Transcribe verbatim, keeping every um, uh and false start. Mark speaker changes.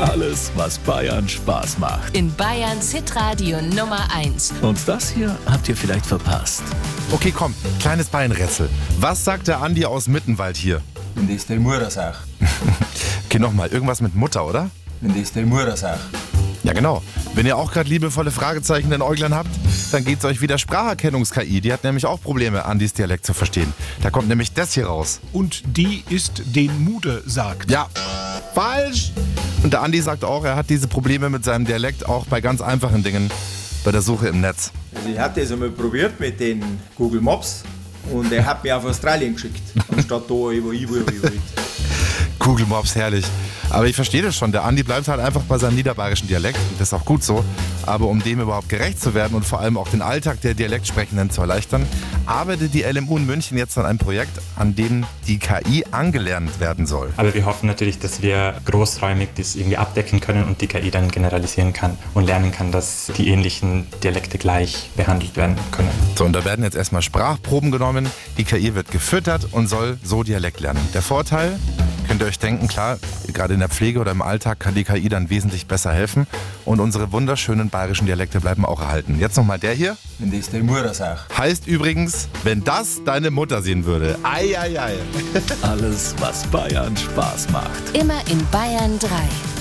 Speaker 1: Alles, was Bayern Spaß macht.
Speaker 2: In Bayerns Hitradio Nummer eins.
Speaker 1: Und das hier habt ihr vielleicht verpasst.
Speaker 3: Okay, komm, kleines Beinrätsel. Was sagt der Andi aus Mittenwald hier?
Speaker 4: Wenn das deine Mutter sagt.
Speaker 3: Okay, nochmal, irgendwas mit Mutter, oder?
Speaker 4: Wenn das deine Mutter sagt.
Speaker 3: Ja, genau. Wenn ihr auch gerade liebevolle Fragezeichen in den Äuglern habt, dann geht's euch wieder Spracherkennungs-K I. Die hat nämlich auch Probleme, Andis Dialekt zu verstehen. Da kommt nämlich das hier raus.
Speaker 5: Und die ist den Mude sagt.
Speaker 3: Ja, falsch. Und der Andi sagt auch, er hat diese Probleme mit seinem Dialekt auch bei ganz einfachen Dingen, bei der Suche im Netz.
Speaker 4: Also ich hatte das einmal probiert mit den Google Maps und er hat mich auf Australien geschickt, anstatt da, wo ich wollte.
Speaker 3: Google Maps, herrlich. Aber ich verstehe das schon, der Andi bleibt halt einfach bei seinem niederbayerischen Dialekt und das ist auch gut so. Aber um dem überhaupt gerecht zu werden und vor allem auch den Alltag der Dialektsprechenden zu erleichtern, arbeitet die L M U in München jetzt an einem Projekt, an dem die K I angelernt werden soll.
Speaker 6: Aber wir hoffen natürlich, dass wir großräumig das irgendwie abdecken können und die K I dann generalisieren kann und lernen kann, dass die ähnlichen Dialekte gleich behandelt werden können.
Speaker 3: So, und da werden jetzt erstmal Sprachproben genommen, die K I wird gefüttert und soll so Dialekt lernen. Der Vorteil? Könnt ihr euch denken, klar, gerade in der Pflege oder im Alltag kann die K I dann wesentlich besser helfen und unsere wunderschönen bayerischen Dialekte bleiben auch erhalten. Jetzt nochmal der hier.
Speaker 4: Wenn das deine Mutter sagt.
Speaker 3: Heißt übrigens, wenn das deine Mutter sehen würde. Ei, ei, ei.
Speaker 1: Alles, was Bayern Spaß macht.
Speaker 2: Immer in Bayern drei.